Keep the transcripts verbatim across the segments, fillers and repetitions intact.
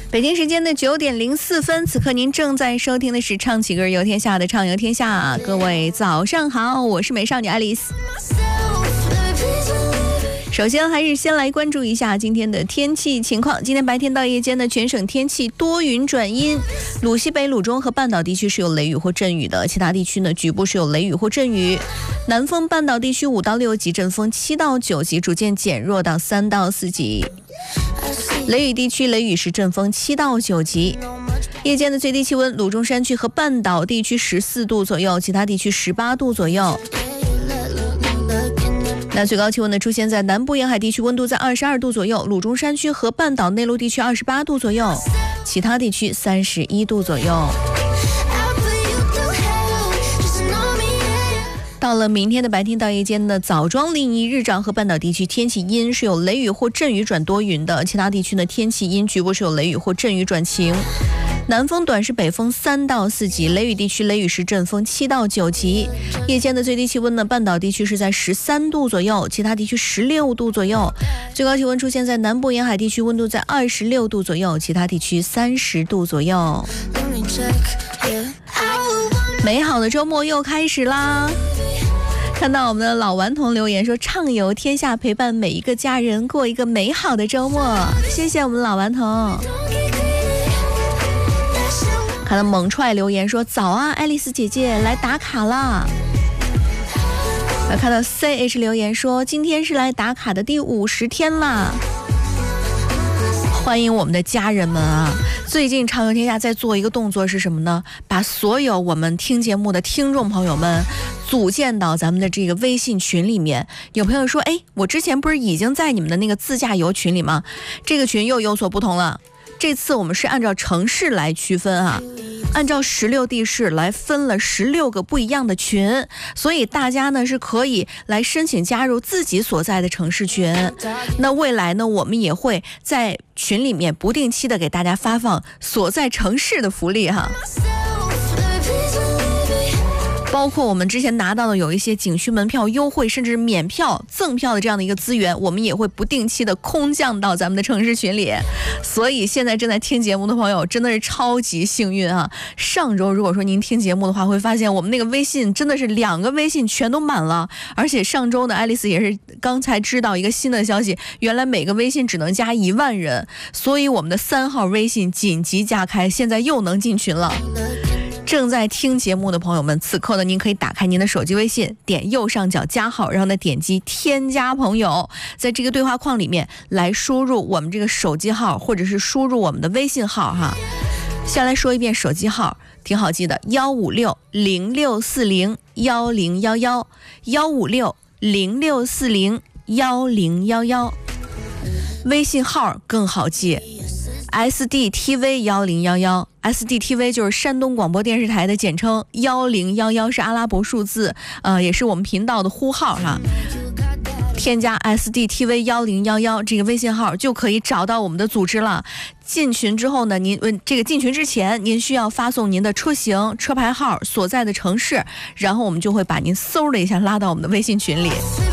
北京时间的九点零四分，此刻您正在收听的是唱起歌游天下的畅游天下。各位早上好，我是美少女爱丽丝。首先还是先来关注一下今天的天气情况。今天白天到夜间的全省天气多云转阴，鲁西北、鲁中和半岛地区是有雷雨或阵雨的，其他地区呢局部是有雷雨或阵雨。南风半岛地区五到六级，阵风七到九级，逐渐减弱到三到四级。雷雨地区雷雨时阵风七到九级。夜间的最低气温，鲁中山区和半岛地区十四度左右，其他地区十八度左右。那最高气温呢，出现在南部沿海地区，温度在二十二度左右，鲁中山区和半岛内陆地区二十八度左右，其他地区三十一度左右。到了明天的白天到夜间的枣庄、临沂、日照和半岛地区天气阴，是有雷雨或阵雨转多云的，其他地区呢天气阴，局部是有雷雨或阵雨转晴。南风短时北风三到四级，雷雨地区雷雨时阵风七到九级。夜间的最低气温呢，半岛地区是在十三度左右，其他地区十六度左右。最高气温出现在南部沿海地区，温度在二十六度左右，其他地区三十度左右。美好的周末又开始啦！看到我们的老顽童留言说，畅游天下，陪伴每一个家人过一个美好的周末。谢谢我们老顽童。看到猛踹留言说，早啊，爱丽丝姐姐来打卡啦。看到 C H 留言说，今天是来打卡的第五十天啦。欢迎我们的家人们啊！最近畅游天下在做一个动作是什么呢？把所有我们听节目的听众朋友们组建到咱们的这个微信群里面。有朋友说，哎，我之前不是已经在你们的那个自驾游群里吗？这个群又有所不同了。这次我们是按照城市来区分啊，按照十六地市来分了十六个不一样的群，所以大家呢是可以来申请加入自己所在的城市群。那未来呢，我们也会在群里面不定期的给大家发放所在城市的福利哈。包括我们之前拿到的有一些景区门票优惠，甚至免票赠票的这样的一个资源，我们也会不定期的空降到咱们的城市群里。所以现在正在听节目的朋友真的是超级幸运啊！上周如果说您听节目的话，会发现我们那个微信真的是两个微信全都满了。而且上周呢，爱丽丝也是刚才知道一个新的消息，原来每个微信只能加一万人，所以我们的三号微信紧急加开，现在又能进群了。正在听节目的朋友们，此刻呢，您可以打开您的手机微信，点右上角加号，然后呢点击添加朋友，在这个对话框里面来输入我们这个手机号，或者是输入我们的微信号哈。先来说一遍手机号，挺好记的，幺五六零六四零幺零幺幺，幺五六零六四零幺零幺幺。微信号更好记。S D T V 幺零幺幺 S D T V 就是山东广播电视台的简称，幺零幺幺是阿拉伯数字，呃，也是我们频道的呼号哈。添加 S D T V 幺零幺幺这个微信号就可以找到我们的组织了。进群之后呢，您这个进群之前，您需要发送您的车型、车牌号、所在的城市，然后我们就会把您嗖的一下拉到我们的微信群里。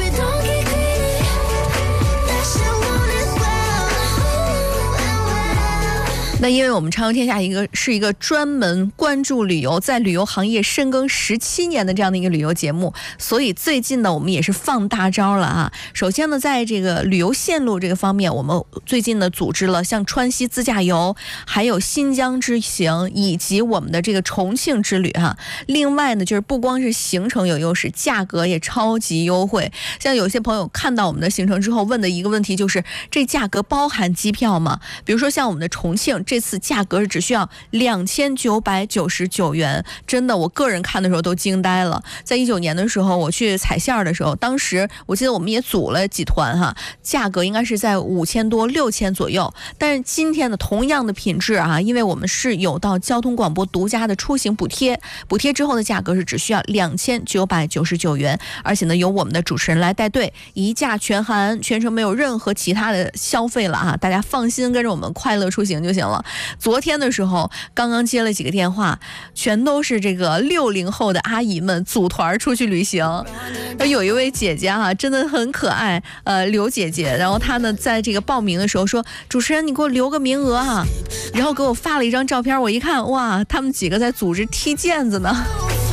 那因为我们畅游天下一个是一个专门关注旅游，在旅游行业深耕十七年的这样的一个旅游节目，所以最近呢我们也是放大招了啊。首先呢，在这个旅游线路这个方面，我们最近呢组织了像川西自驾游，还有新疆之行，以及我们的这个重庆之旅哈。另外呢，就是不光是行程有优势，价格也超级优惠。像有些朋友看到我们的行程之后问的一个问题就是，这价格包含机票吗？比如说像我们的重庆，这次价格是只需要两千九百九十九元，真的，我个人看的时候都惊呆了。在一九年的时候，我去踩线的时候，当时我记得我们也组了几团哈，价格应该是在五千多、六千左右。但是今天的同样的品质啊，因为我们是有到交通广播独家的出行补贴，补贴之后的价格是只需要两千九百九十九元，而且呢，由我们的主持人来带队，一价全含，全程没有任何其他的消费了啊，大家放心跟着我们快乐出行就行了。 了。昨天的时候刚刚接了几个电话，全都是这个六零后的阿姨们组团出去旅行。有一位姐姐哈、啊，真的很可爱，呃，刘姐姐，然后她呢在这个报名的时候说，主持人你给我留个名额啊，然后给我发了一张照片，我一看哇，他们几个在组织踢毽子呢。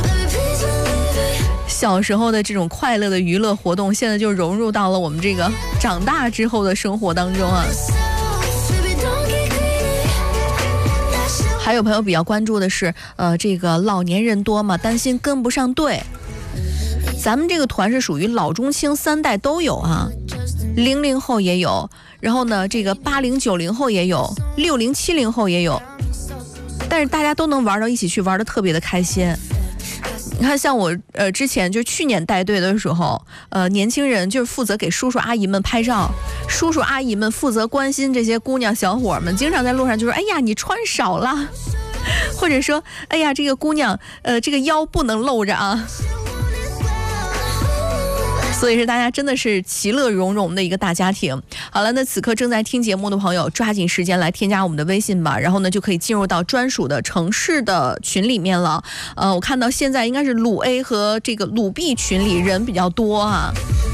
小时候的这种快乐的娱乐活动，现在就融入到了我们这个长大之后的生活当中啊。还有朋友比较关注的是，呃，这个老年人多嘛，担心跟不上队。咱们这个团是属于老中青三代都有啊，零零后也有，然后呢，这个八零九零后也有，六零七零后也有，但是大家都能玩到一起去，玩得特别的开心。你看，像我呃之前就去年带队的时候，呃年轻人就是负责给叔叔阿姨们拍照，叔叔阿姨们负责关心这些姑娘小伙们，经常在路上就说：“哎呀，你穿少了。”或者说：“哎呀，这个姑娘呃这个腰不能露着啊。”所以是大家真的是其乐融融的一个大家庭。好了，那此刻正在听节目的朋友，抓紧时间来添加我们的微信吧，然后呢就可以进入到专属的城市的群里面了。呃，我看到现在应该是鲁 A 和这个鲁 B 群里人比较多啊。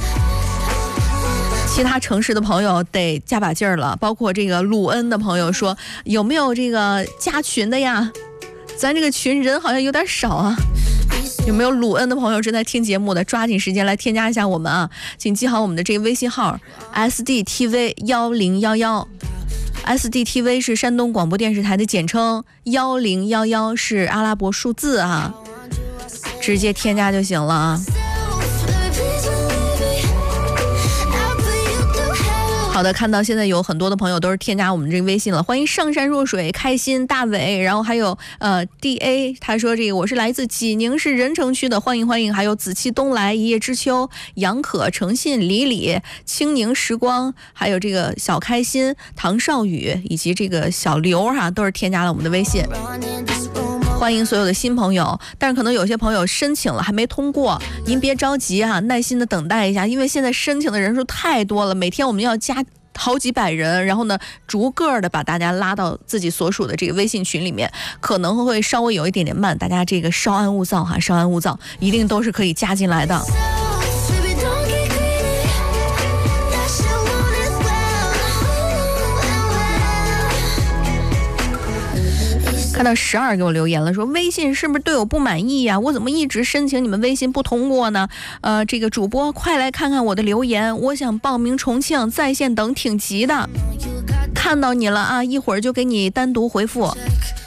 其他城市的朋友得加把劲儿了，包括这个鲁恩的朋友说有没有这个加群的呀？咱这个群人好像有点少啊。有没有鲁恩的朋友正在听节目的，抓紧时间来添加一下我们啊！请记好我们的这个微信号 S D T V 一零一一 S D T V 是山东广播电视台的简称，一零一一是阿拉伯数字啊，直接添加就行了啊。好的，看到现在有很多的朋友都是添加我们这个微信了，欢迎上善若水、开心、大伟，然后还有呃 D A， 他说这个我是来自济宁市任城区的，欢迎欢迎，还有紫气东来、一叶知秋、杨可、诚信、李李、青柠时光，还有这个小开心、唐少宇以及这个小刘哈、啊，都是添加了我们的微信。欢迎所有的新朋友，但是可能有些朋友申请了还没通过，您别着急啊，耐心的等待一下，因为现在申请的人数太多了，每天我们要加好几百人，然后呢逐个的把大家拉到自己所属的这个微信群里面，可能会稍微有一点点慢，大家这个稍安勿躁哈，稍安勿躁，一定都是可以加进来的。看到十二给我留言了，说微信是不是对我不满意呀、啊？我怎么一直申请你们微信不通过呢？呃，这个主播快来看看我的留言，我想报名重庆在线等，挺急的。看到你了啊，一会儿就给你单独回复。